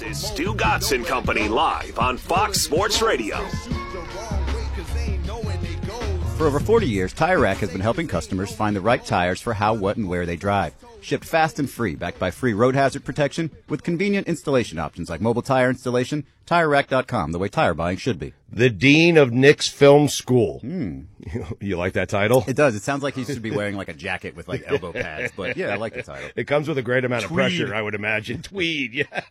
This is Stu Gatz and Company live on Fox Sports Radio. For over 40 years, Tire Rack has been helping customers find the right tires for how, what, and where they drive. Shipped fast and free, backed by free road hazard protection, with convenient installation options like mobile tire installation. TireRack.com, the way tire buying should be. The Dean of Knicks Film School. You like that title? It does. It sounds like he should be wearing like a jacket with like elbow pads, but yeah, I like the title. It comes with a great amount of Tweed. pressure, I would imagine. Tweed, yeah.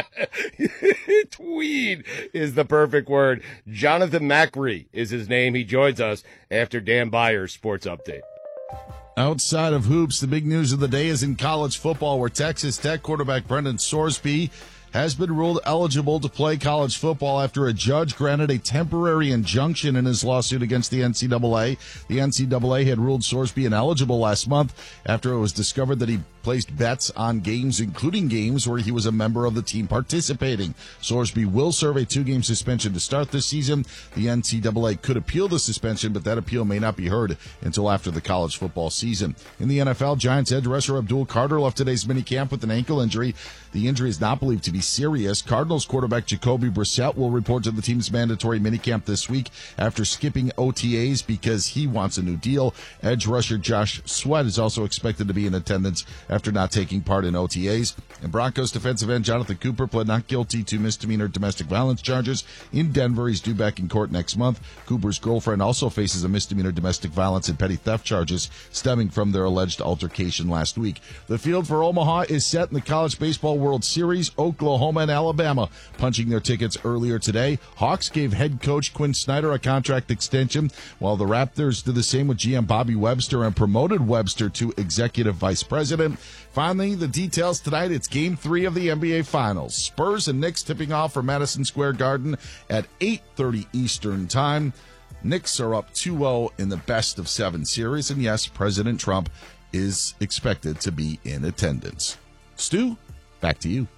Tweed is the perfect word. Jonathan Macri is his name. He joins us after Dan Byers' sports update. Outside of hoops, the big news of the day is in college football, where Texas Tech quarterback Brendan Sorsby has been ruled eligible to play college football after a judge granted a temporary injunction in his lawsuit against the NCAA. The NCAA had ruled Sorsby ineligible last month after it was discovered that he placed bets on games, including games where he was a member of the team participating. Sorsby will serve a 2-game suspension to start this season. The NCAA could appeal the suspension, but that appeal may not be heard until after the college football season. In the NFL, Giants edge rusher Abdul Carter left today's minicamp with an ankle injury. The injury is not believed to be serious. Cardinals quarterback Jacoby Brissett will report to the team's mandatory minicamp this week after skipping OTAs because he wants a new deal. Edge rusher Josh Sweat is also expected to be in attendance after not taking part in OTAs. And Broncos defensive end Jonathan Cooper pled not guilty to misdemeanor domestic violence charges in Denver. He's due back in court next month. Cooper's girlfriend also faces a misdemeanor domestic violence and petty theft charges stemming from their alleged altercation last week. The field for Omaha is set in the College Baseball World Series. Oklahoma and Alabama punching their tickets earlier today. Hawks gave head coach Quinn Snyder a contract extension, while the Raptors did the same with GM Bobby Webster and promoted Webster to executive vice president. Finally, the details tonight. It's Game 3 of the NBA Finals. Spurs and Knicks tipping off for Madison Square Garden at 8:30 Eastern Time. Knicks are up 2-0 in the best-of-7 series, and yes, President Trump is expected to be in attendance. Stu, back to you.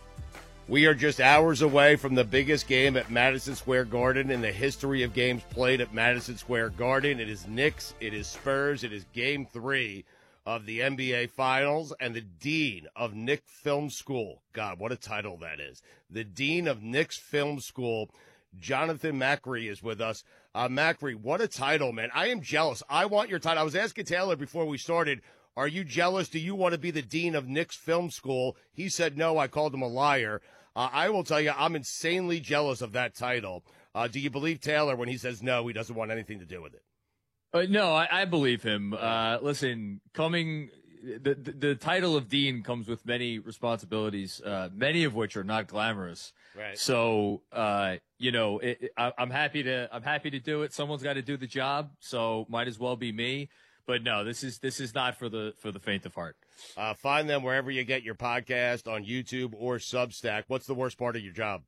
We are just hours away from the biggest game at Madison Square Garden in the history of games played at Madison Square Garden. It is Knicks, it is Spurs, it is Game 3 of the NBA Finals, and the Dean of Knicks Film School. God, what a title that is. The Dean of Knicks Film School, Jonathan Macri, is with us. Macri, what a title, man. I am jealous. I want your title. I was asking Taylor before we started, are you jealous? Do you want to be the Dean of Knicks Film School? He said no. I called him a liar. I will tell you, I'm insanely jealous of that title. Do you believe Taylor when he says no, he doesn't want anything to do with it? No, I believe him. Listen, the title of dean comes with many responsibilities, many of which are not glamorous. Right. So, I'm happy to do it. Someone's got to do the job, so might as well be me. But no, this is not for the faint of heart. Find them wherever you get your podcast, on YouTube or Substack. What's the worst part of your job?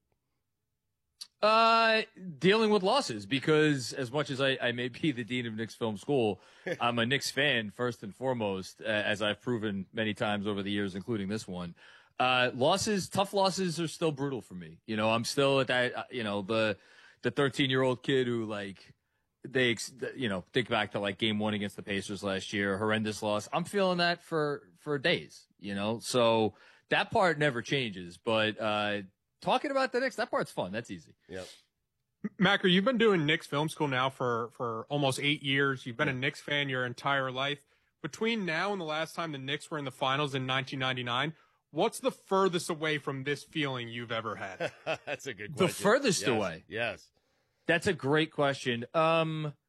Dealing with losses, because as much as I may be the Dean of Knicks Film School, I'm a Knicks fan first and foremost, as I've proven many times over the years, including this one. Tough losses are still brutal for me. I'm still at that, the 13-year-old kid who think back to game 1 against the Pacers last year, horrendous loss. I'm feeling that for days, so that part never changes, but, talking about the Knicks, that part's fun. That's easy. Yep. Macri, you've been doing Knicks Film School now for almost 8 years. You've been a Knicks fan your entire life. Between now and the last time the Knicks were in the finals in 1999, what's the furthest away from this feeling you've ever had? That's a good question. The furthest away? Yes. That's a great question.